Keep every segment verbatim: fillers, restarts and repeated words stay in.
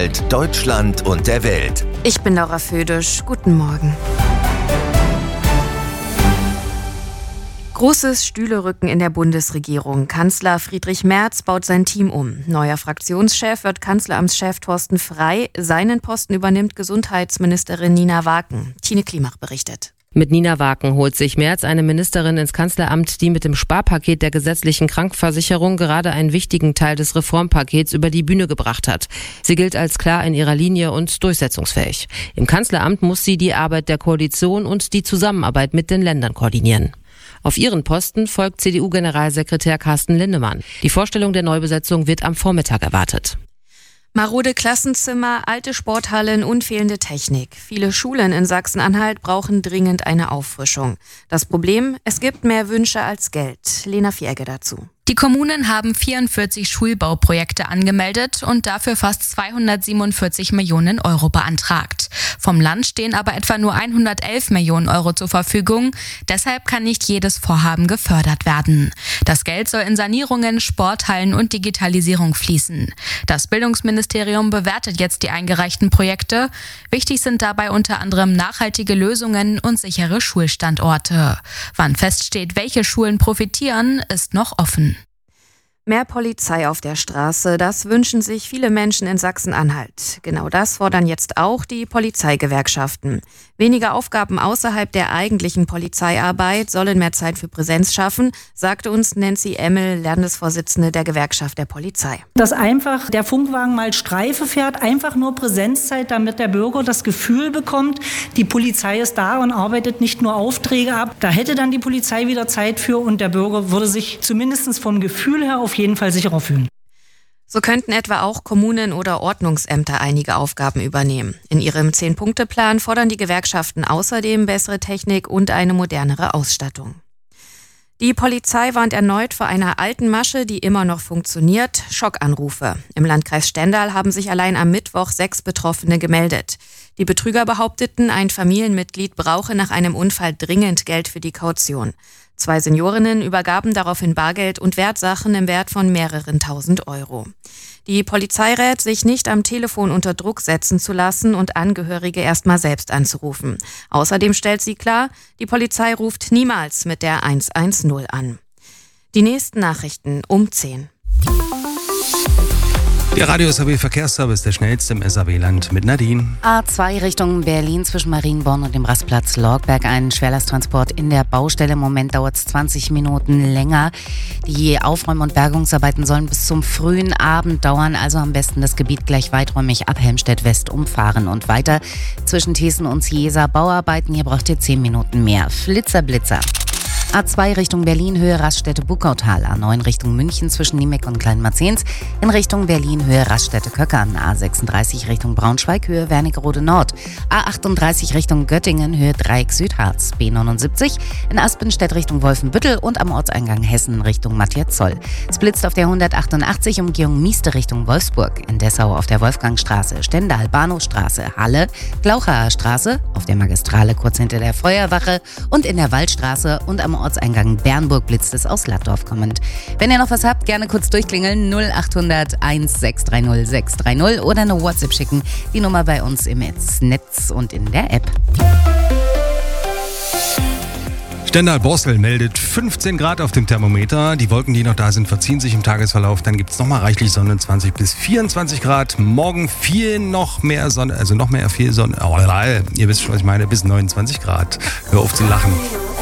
Rheinland-Pfalz, Deutschland und der Welt. Ich bin Laura Födisch. Guten Morgen. Großes Stühlerücken in der Bundesregierung. Kanzler Friedrich Merz baut sein Team um. Neuer Fraktionschef wird Kanzleramtschef Thorsten Frey. Seinen Posten übernimmt Gesundheitsministerin Nina Waken. Tine Klimach berichtet. Mit Nina Waken holt sich Merz eine Ministerin ins Kanzleramt, die mit dem Sparpaket der gesetzlichen Krankenversicherung gerade einen wichtigen Teil des Reformpakets über die Bühne gebracht hat. Sie gilt als klar in ihrer Linie und durchsetzungsfähig. Im Kanzleramt muss sie die Arbeit der Koalition und die Zusammenarbeit mit den Ländern koordinieren. Auf ihren Posten folgt C D U-Generalsekretär Carsten Lindemann. Die Vorstellung der Neubesetzung wird am Vormittag erwartet. Marode Klassenzimmer, alte Sporthallen und fehlende Technik. Viele Schulen in Sachsen-Anhalt brauchen dringend eine Auffrischung. Das Problem, es gibt mehr Wünsche als Geld. Lena Vierge dazu. Die Kommunen haben vierundvierzig Schulbauprojekte angemeldet und dafür fast zweihundertsiebenundvierzig Millionen Euro beantragt. Vom Land stehen aber etwa nur hundertelf Millionen Euro zur Verfügung. Deshalb kann nicht jedes Vorhaben gefördert werden. Das Geld soll in Sanierungen, Sporthallen und Digitalisierung fließen. Das Bildungsministerium bewertet jetzt die eingereichten Projekte. Wichtig sind dabei unter anderem nachhaltige Lösungen und sichere Schulstandorte. Wann feststeht, welche Schulen profitieren, ist noch offen. Mehr Polizei auf der Straße, das wünschen sich viele Menschen in Sachsen-Anhalt. Genau das fordern jetzt auch die Polizeigewerkschaften. Weniger Aufgaben außerhalb der eigentlichen Polizeiarbeit sollen mehr Zeit für Präsenz schaffen, sagte uns Nancy Emmel, Landesvorsitzende der Gewerkschaft der Polizei. Dass einfach der Funkwagen mal Streife fährt, einfach nur Präsenzzeit, damit der Bürger das Gefühl bekommt, die Polizei ist da und arbeitet nicht nur Aufträge ab. Da hätte dann die Polizei wieder Zeit für und der Bürger würde sich zumindest vom Gefühl her auf jeden Fall sicherer fühlen. So könnten etwa auch Kommunen oder Ordnungsämter einige Aufgaben übernehmen. In ihrem Zehn-Punkte-Plan fordern die Gewerkschaften außerdem bessere Technik und eine modernere Ausstattung. Die Polizei warnt erneut vor einer alten Masche, die immer noch funktioniert: Schockanrufe. Im Landkreis Stendal haben sich allein am Mittwoch sechs Betroffene gemeldet. Die Betrüger behaupteten, ein Familienmitglied brauche nach einem Unfall dringend Geld für die Kaution. Zwei Seniorinnen übergaben daraufhin Bargeld und Wertsachen im Wert von mehreren tausend Euro. Die Polizei rät, sich nicht am Telefon unter Druck setzen zu lassen und Angehörige erstmal selbst anzurufen. Außerdem stellt sie klar, die Polizei ruft niemals mit der hundertzehn an. Die nächsten Nachrichten um zehn. Der Radio-S A W-Verkehrsservice, der schnellste im S A W-Land mit Nadine. A zwei Richtung Berlin zwischen Marienborn und dem Rastplatz Lorgberg. Ein Schwerlasttransport in der Baustelle. Im Moment dauert es zwanzig Minuten länger. Die Aufräum- und Bergungsarbeiten sollen bis zum frühen Abend dauern. Also am besten das Gebiet gleich weiträumig ab Helmstedt West umfahren und weiter. Zwischen Thesen und Ciesa Bauarbeiten. Hier braucht ihr zehn Minuten mehr. Flitzer, Blitzer. A zwei Richtung Berlin, Höhe Raststätte Buckautal. A neun Richtung München zwischen Niemek und Kleinmarzens. In Richtung Berlin, Höhe Raststätte Köckern. A sechsunddreißig Richtung Braunschweig, Höhe Wernigerode Nord. A achtunddreißig Richtung Göttingen, Höhe Dreieck Südharz. B neunundsiebzig in Aspenstedt Richtung Wolfenbüttel und am Ortseingang Hessen Richtung Matthias Zoll. Es blitzt auf der hundertachtundachtzig Umgehung Mieste Richtung Wolfsburg. In Dessau auf der Wolfgangstraße, Stendal Bahnhofstraße, Halle, Glauchaer Straße, auf der Magistrale kurz hinter der Feuerwache und in der Waldstraße und am Ortseingang Bernburg blitzt es aus Laddorf kommend. Wenn ihr noch was habt, gerne kurz durchklingeln. null achthundert eins sechs drei null sechs drei null oder eine WhatsApp schicken. Die Nummer bei uns im Netz und in der App. Stendal-Borstel meldet fünfzehn Grad auf dem Thermometer. Die Wolken, die noch da sind, verziehen sich im Tagesverlauf. Dann gibt es nochmal reichlich Sonne, zwanzig bis vierundzwanzig Grad. Morgen viel noch mehr Sonne, also noch mehr viel Sonne. Oh, ihr wisst schon, was ich meine, bis neunundzwanzig Grad. Hör auf zu lachen.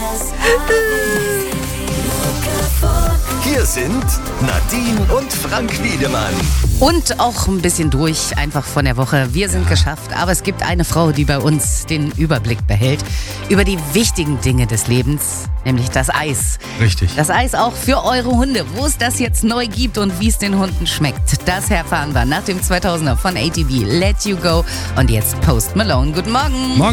Hier sind Nadine und Frank Wiedemann. Und auch ein bisschen durch, einfach von der Woche. Wir sind ja. geschafft, aber es gibt eine Frau, die bei uns den Überblick behält über die wichtigen Dinge des Lebens, nämlich das Eis. Richtig. Das Eis auch für eure Hunde, wo es das jetzt neu gibt und wie es den Hunden schmeckt. Das erfahren wir nach dem zweitausender von A T B, Let You Go. Und jetzt Post Malone. Guten Morgen. Morgen.